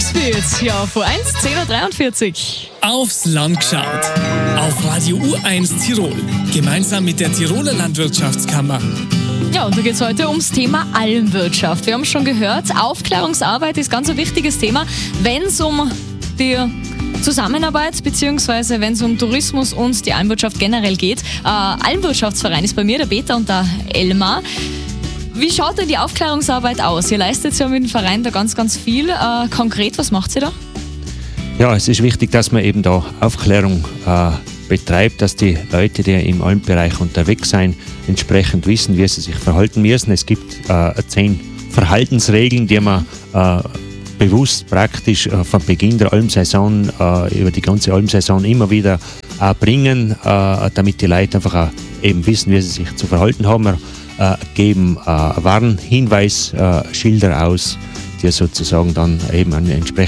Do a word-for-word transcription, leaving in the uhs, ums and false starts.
Volkswirt, ja, vor eins, zehn Uhr dreiundvierzig. Aufs Land geschaut. Auf Radio U eins Tirol. Gemeinsam mit der Tiroler Landwirtschaftskammer. Ja, und da geht es heute ums Thema Almwirtschaft. Wir haben schon gehört, Aufklärungsarbeit ist ganz ein wichtiges Thema, wenn es um die Zusammenarbeit bzw. wenn es um Tourismus und die Almwirtschaft generell geht. Äh, Almwirtschaftsverein ist bei mir, der Peter und der Elmar. Wie schaut denn die Aufklärungsarbeit aus? Ihr leistet ja mit dem Verein da ganz, ganz viel. Äh, konkret, was macht ihr da? Ja, es ist wichtig, dass man eben da Aufklärung äh, betreibt, dass die Leute, die im Almbereich unterwegs sind, entsprechend wissen, wie sie sich verhalten müssen. Es gibt äh, zehn Verhaltensregeln, die man äh, bewusst praktisch äh, von Beginn der Almsaison äh, über die ganze Almsaison immer wieder äh, bringen, äh, damit die Leute einfach auch eben wissen, wie sie sich zu verhalten haben. Wir äh, geben äh, Warnhinweisschilder äh, aus, die sozusagen dann eben einen entsprechenden